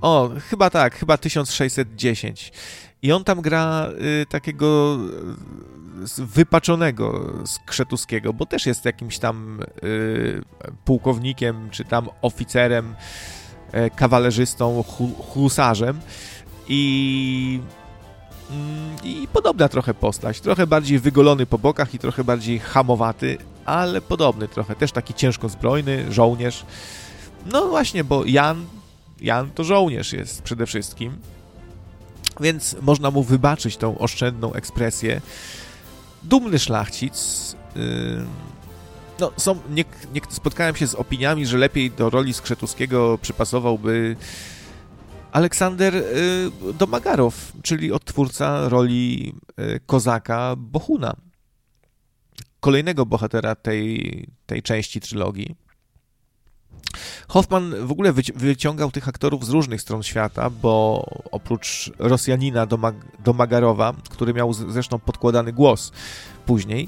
O, chyba tak, chyba 1610. I on tam gra takiego wypaczonego Skrzetuskiego, bo też jest jakimś tam pułkownikiem, czy tam oficerem, kawalerzystą, husarzem i podobna trochę postać, trochę bardziej wygolony po bokach i trochę bardziej hamowaty, ale podobny trochę, też taki ciężko zbrojny, żołnierz. No właśnie, bo Jan to żołnierz jest przede wszystkim, więc można mu wybaczyć tą oszczędną ekspresję. Dumny szlachcic. No, spotkałem się z opiniami, że lepiej do roli Skrzetuskiego przypasowałby Aleksander Domagarow, czyli odtwórca roli kozaka Bohuna, kolejnego bohatera tej części trylogii. Hoffman w ogóle wyciągał tych aktorów z różnych stron świata, bo oprócz Rosjanina Domagarowa, który miał zresztą podkładany głos później,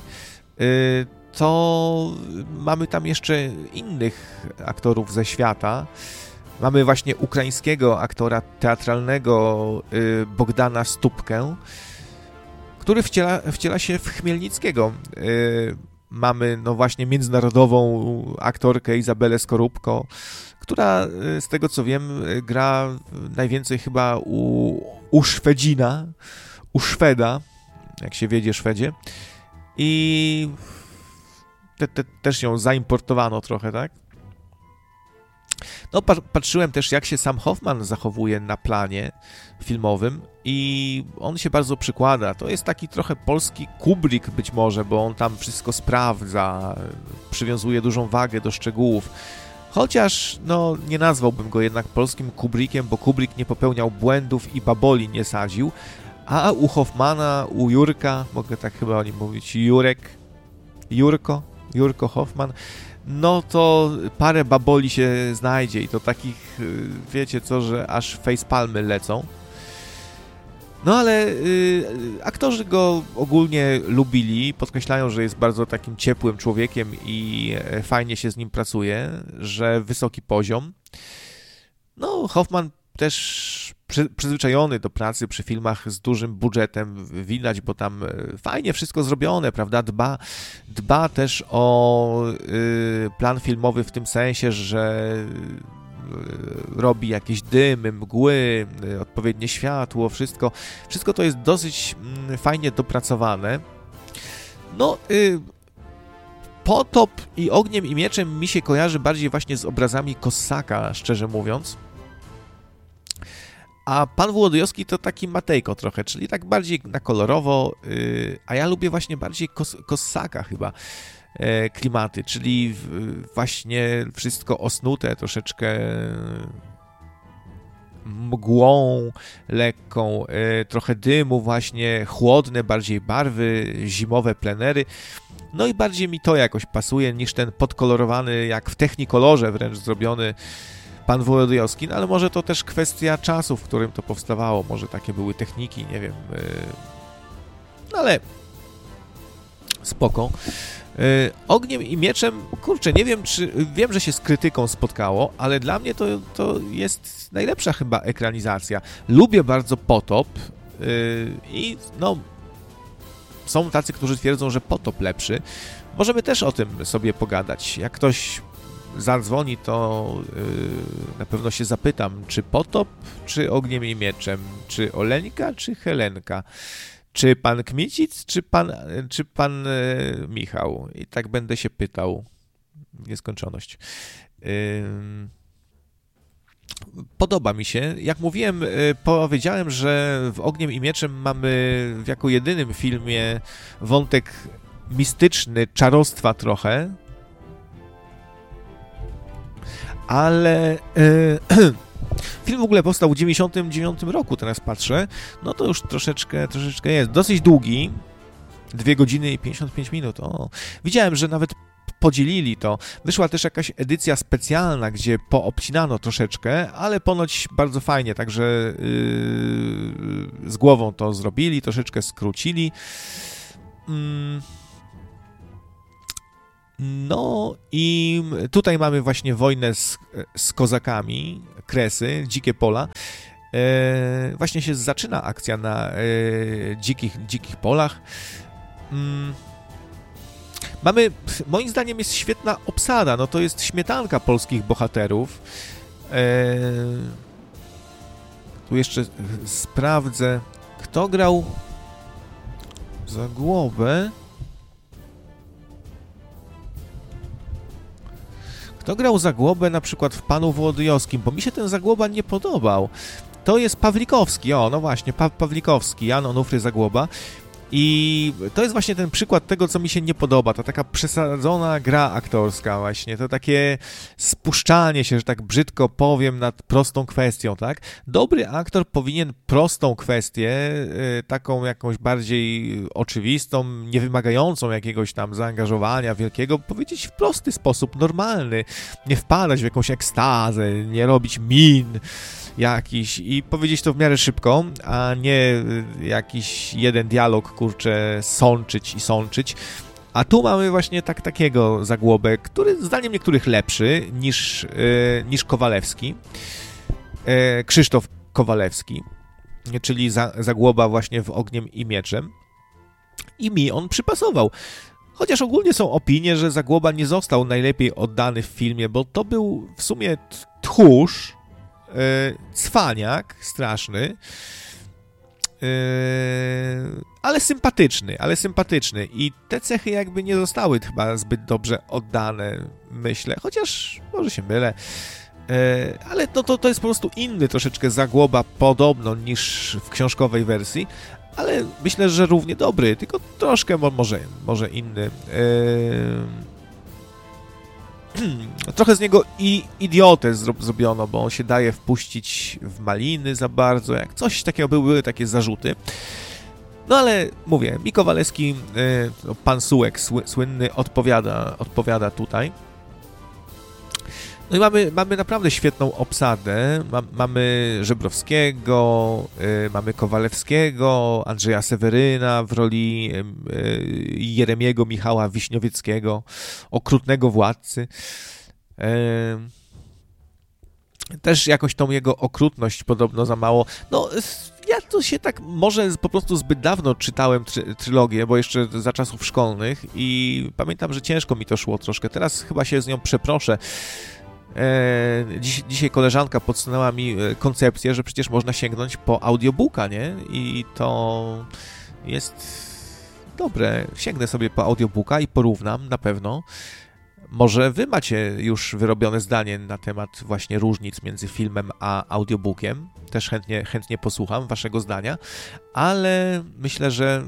to mamy tam jeszcze innych aktorów ze świata. Mamy właśnie ukraińskiego aktora teatralnego Bogdana Stupkę, który wciela się w Chmielnickiego. Mamy no właśnie międzynarodową aktorkę Izabelę Skorupko, która z tego co wiem gra najwięcej chyba u Szwedzina, u Szweda, jak się wiedzie Szwedzie. I też ją zaimportowano trochę, tak? No, patrzyłem też, jak się sam Hoffman zachowuje na planie filmowym i on się bardzo przykłada. To jest taki trochę polski Kubrick być może, bo on tam wszystko sprawdza, przywiązuje dużą wagę do szczegółów. Chociaż, no, nie nazwałbym go jednak polskim Kubrickiem, bo Kubrick nie popełniał błędów i baboli nie sadził, a u Hoffmana, u Jurka, mogę tak chyba o nim mówić, Jurko Hoffman, no to parę baboli się znajdzie i to takich, wiecie co, że aż facepalmy lecą. No ale aktorzy go ogólnie lubili, podkreślają, że jest bardzo takim ciepłym człowiekiem i fajnie się z nim pracuje, że wysoki poziom. No, Hoffman też przyzwyczajony do pracy przy filmach z dużym budżetem, widać, bo tam fajnie wszystko zrobione, prawda, dba też o plan filmowy w tym sensie, że robi jakieś dymy, mgły, odpowiednie światło, wszystko to jest dosyć fajnie dopracowane. No, Potop i Ogniem i Mieczem mi się kojarzy bardziej właśnie z obrazami Kossaka, szczerze mówiąc. A pan Wołodyjowski to taki Matejko trochę, czyli tak bardziej na kolorowo, a ja lubię właśnie bardziej Kossaka chyba klimaty, czyli właśnie wszystko osnute troszeczkę mgłą lekką, trochę dymu właśnie, chłodne bardziej barwy, zimowe plenery. No i bardziej mi to jakoś pasuje niż ten podkolorowany, jak w Technicolorze wręcz zrobiony pan Wołodyjowski, no ale może to też kwestia czasu, w którym to powstawało, może takie były techniki, nie wiem, no ale spoko. Ogniem i Mieczem, kurczę, nie wiem, wiem, że się z krytyką spotkało, ale dla mnie to jest najlepsza chyba ekranizacja. Lubię bardzo Potop i no są tacy, którzy twierdzą, że Potop lepszy. Możemy też o tym sobie pogadać. Jak ktoś zadzwoni, to na pewno się zapytam, czy Potop, czy Ogniem i Mieczem, czy Oleńka, czy Helenka, czy pan Kmicic, czy pan Michał. I tak będę się pytał w nieskończoność. Podoba mi się. Jak mówiłem, powiedziałem, że w Ogniem i Mieczem mamy jako jedynym filmie wątek mistyczny, czarostwa trochę, ale film w ogóle powstał w 1999 roku, teraz patrzę, no to już troszeczkę jest. Dosyć długi, 2 godziny i 55 minut. O, widziałem, że nawet podzielili to. Wyszła też jakaś edycja specjalna, gdzie poobcinano troszeczkę, ale ponoć bardzo fajnie, także z głową to zrobili, troszeczkę skrócili. No i tutaj mamy właśnie wojnę z kozakami, Kresy, dzikie pola. Właśnie się zaczyna akcja na dzikich polach. Mamy, moim zdaniem jest świetna obsada, no to jest śmietanka polskich bohaterów. Tu jeszcze sprawdzę, kto grał Zagłobę. Kto grał Zagłobę na przykład w Panu Wołodyjowskim, bo mi się ten Zagłoba nie podobał. To jest Pawlikowski, no właśnie, Pawlikowski, Jan Onufry Zagłoba. I to jest właśnie ten przykład tego, co mi się nie podoba, ta taka przesadzona gra aktorska właśnie, to takie spuszczanie się, że tak brzydko powiem, nad prostą kwestią, tak? Dobry aktor powinien prostą kwestię, taką jakąś bardziej oczywistą, nie wymagającą jakiegoś tam zaangażowania wielkiego, powiedzieć w prosty sposób, normalny, nie wpadać w jakąś ekstazę, nie robić min jakiś i powiedzieć to w miarę szybko, a nie jakiś jeden dialog, kurczę, sączyć. A tu mamy właśnie takiego Zagłobę, który zdaniem niektórych lepszy niż Kowalewski. Krzysztof Kowalewski, czyli Zagłoba właśnie w Ogniem i Mieczem. I mi on przypasował. Chociaż ogólnie są opinie, że Zagłoba nie został najlepiej oddany w filmie, bo to był w sumie tchórz, cwaniak straszny, ale sympatyczny i te cechy jakby nie zostały chyba zbyt dobrze oddane, myślę, chociaż może się mylę, ale to jest po prostu inny troszeczkę Zagłoba podobno niż w książkowej wersji, ale myślę, że równie dobry, tylko troszkę może inny. Trochę z niego i idiotę zrobiono, bo on się daje wpuścić w maliny za bardzo, jak coś takiego były takie zarzuty. No ale mówię, Miko Walewski, pan Sułek słynny, odpowiada tutaj. No i mamy naprawdę świetną obsadę. Mamy Żebrowskiego, mamy Kowalewskiego, Andrzeja Seweryna w roli Jeremiego Michała Wiśniowieckiego, okrutnego władcy. Też jakoś tą jego okrutność podobno za mało. No, ja to się tak może po prostu zbyt dawno czytałem trylogię, bo jeszcze za czasów szkolnych i pamiętam, że ciężko mi to szło troszkę. Teraz chyba się z nią przeproszę. Dzisiaj koleżanka podsunęła mi koncepcję, że przecież można sięgnąć po audiobooka, nie? I to jest dobre. Sięgnę sobie po audiobooka i porównam na pewno. Może wy macie już wyrobione zdanie na temat właśnie różnic między filmem a audiobookiem. Też chętnie posłucham waszego zdania, ale myślę, że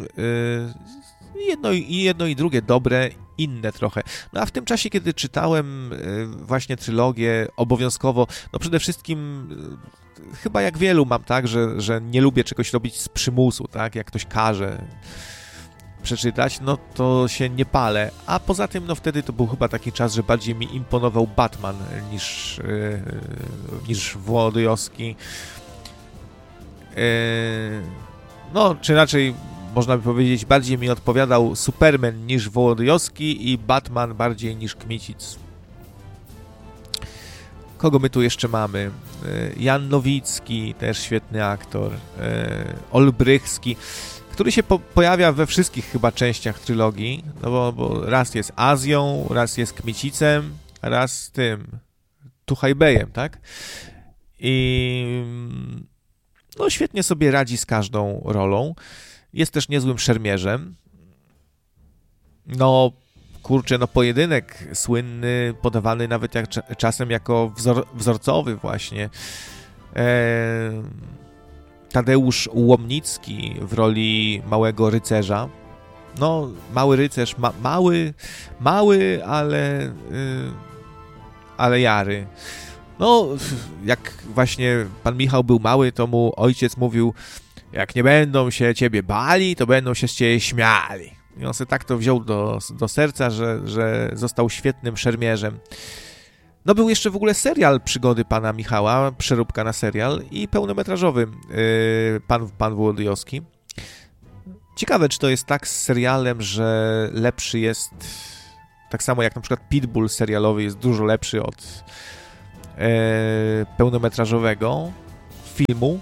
jedno i drugie dobre, inne trochę. No a w tym czasie, kiedy czytałem właśnie trylogię obowiązkowo, no przede wszystkim chyba jak wielu mam tak, że nie lubię czegoś robić z przymusu, tak, jak ktoś każe przeczytać, no to się nie palę, a poza tym, no wtedy to był chyba taki czas, że bardziej mi imponował Batman niż Wołodyjowski. No, czy raczej można by powiedzieć, bardziej mi odpowiadał Superman niż Wołodyjowski i Batman bardziej niż Kmicic. Kogo my tu jeszcze mamy? Jan Nowicki, też świetny aktor. Olbrychski, który się pojawia we wszystkich chyba częściach trylogii, no bo raz jest Azją, raz jest Kmicicem, a raz tym Tuchajbejem, tak? I no świetnie sobie radzi z każdą rolą. Jest też niezłym szermierzem. No, kurczę, no pojedynek słynny, podawany nawet czasem jako wzorcowy właśnie. Tadeusz Łomnicki w roli małego rycerza. No, mały rycerz, mały, ale jary. No, jak właśnie pan Michał był mały, to mu ojciec mówił: jak nie będą się ciebie bali, to będą się z ciebie śmiali. I on sobie tak to wziął do serca, że został świetnym szermierzem. No był jeszcze w ogóle serial Przygody pana Michała, przeróbka na serial i pełnometrażowy pan Wołodyjowski. Ciekawe, czy to jest tak z serialem, że lepszy jest Tak samo jak na przykład Pitbull serialowy jest dużo lepszy od pełnometrażowego filmu.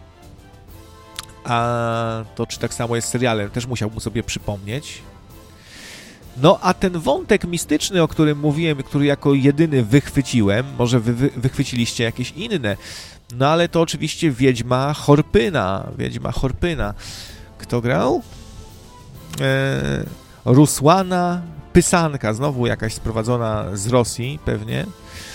A to czy tak samo jest z serialem, też musiałbym sobie przypomnieć. No a ten wątek mistyczny, o którym mówiłem, który jako jedyny wychwyciłem, może wychwyciliście jakieś inne, no ale to oczywiście Wiedźma Chorpyna. Kto grał? Rusłana Pysanka, znowu jakaś sprowadzona z Rosji pewnie.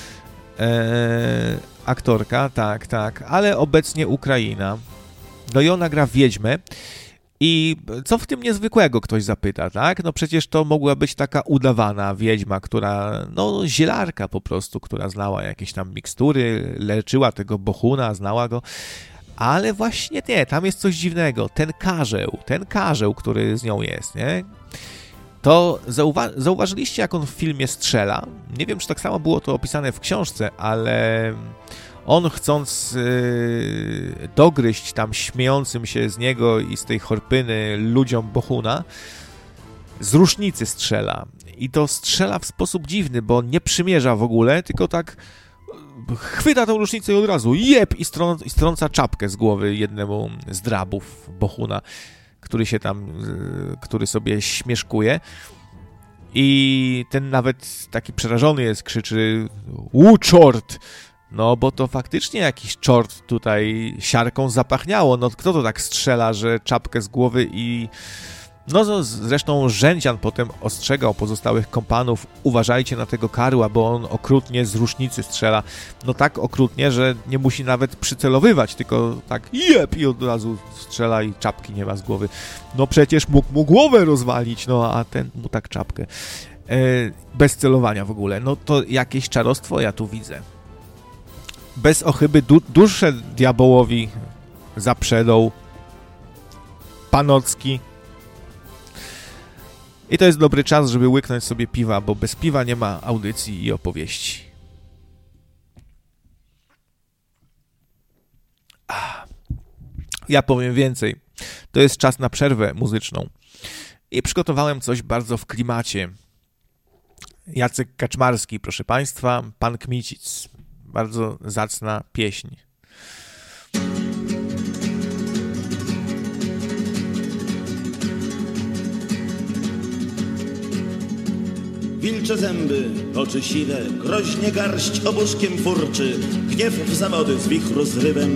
Aktorka, tak, ale obecnie Ukraina. No i ona gra Wiedźmę. I co w tym niezwykłego, ktoś zapyta, tak? No przecież to mogła być taka udawana wiedźma, która, no zielarka po prostu, która znała jakieś tam mikstury, leczyła tego bohuna, znała go. Ale właśnie nie, tam jest coś dziwnego. Ten karzeł, który z nią jest, nie? To zauważyliście, jak on w filmie strzela? Nie wiem, czy tak samo było to opisane w książce, ale on, chcąc dogryźć tam śmiejącym się z niego i z tej Chorpyny ludziom bohuna, z różnicy strzela. I to strzela w sposób dziwny, bo on nie przymierza w ogóle, tylko tak chwyta tą różnicę i od razu jeb i strąca czapkę z głowy jednemu z drabów bohuna, który sobie śmieszkuje. I ten nawet taki przerażony jest, krzyczy: czort! No, bo to faktycznie jakiś czort tutaj siarką zapachniało. No, kto to tak strzela, że czapkę z głowy i... No, zresztą Rzędzian potem ostrzegał pozostałych kompanów: uważajcie na tego karła, bo on okrutnie z różnicy strzela. No tak okrutnie, że nie musi nawet przycelowywać, tylko tak jeb i od razu strzela i czapki nie ma z głowy. No przecież mógł mu głowę rozwalić, no a ten mu tak czapkę. Bez celowania w ogóle. No to jakieś czarostwo ja tu widzę. Bez ochyby duszę diabołowi zaprzedał Panocki. I to jest dobry czas, żeby łyknąć sobie piwa, bo bez piwa nie ma audycji i opowieści. Ja powiem więcej. To jest czas na przerwę muzyczną. I przygotowałem coś bardzo w klimacie. Jacek Kaczmarski, proszę Państwa, Pan Kmicic. Bardzo zacna pieśń. Wilcze zęby, oczy siwe, groźnie garść obuszkiem furczy, gniew w zawody z wichru zrywem,